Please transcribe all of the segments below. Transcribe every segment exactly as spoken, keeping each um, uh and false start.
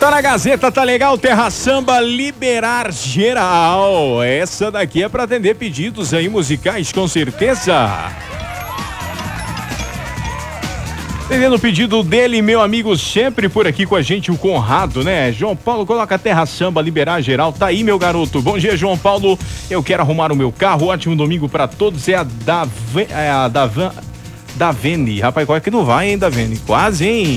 Tá na Gazeta, tá legal, Terra Samba liberar geral. Essa daqui é pra atender pedidos aí musicais, com certeza. Atendendo o pedido dele, meu amigo, sempre por aqui com a gente, o Conrado, né? João Paulo, coloca Terra Samba liberar geral. Tá aí, meu garoto. Bom dia, João Paulo. Eu quero arrumar o meu carro. Ótimo domingo pra todos. É a da é a da van Davene, rapaz, qual é que não vai, hein, Davene? Quase, hein?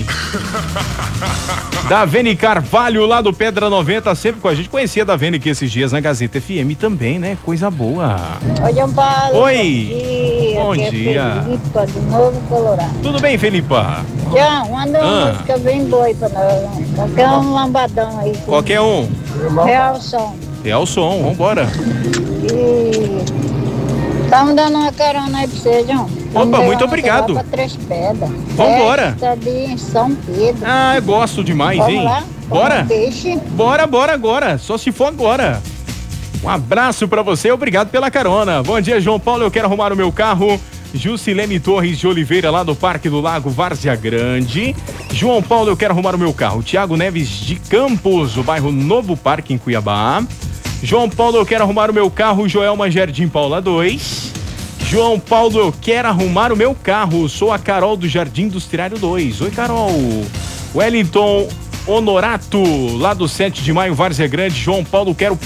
Davene Carvalho, lá do Pedra noventa, sempre com a gente. Conhecia a Davene aqui esses dias na Gazeta F M também, né? Coisa boa. Oi, João Paulo. Oi. Bom dia. Bom dia. É Felipa, do Novo Colorado. Tudo bem, Felipa? João, manda uma Ah. música bem boa aí pra nós. Qualquer um lambadão aí. Qualquer um. Real som. É o som, vambora. E... Tamo dando uma carona aí pra você, João. Opa, muito obrigado. Pra Três Pedras. Vambora. Festa de São Pedro. Ah, eu gosto demais, Vamos hein? lá? Bora? Um peixe. Bora, bora agora. Só se for agora. Um abraço pra você, obrigado pela carona. Bom dia, João Paulo, eu quero arrumar o meu carro. Jusilene Torres de Oliveira, lá do Parque do Lago, Várzea Grande. João Paulo, eu quero arrumar o meu carro. Tiago Neves de Campos, o bairro Novo Parque, em Cuiabá. João Paulo, eu quero arrumar o meu carro. Joelma Jardim Paula dois. João Paulo, eu quero arrumar o meu carro. Sou a Carol do Jardim Industriário dois. Oi, Carol. Wellington Honorato, lá do sete de maio, Várzea Grande. João Paulo, quero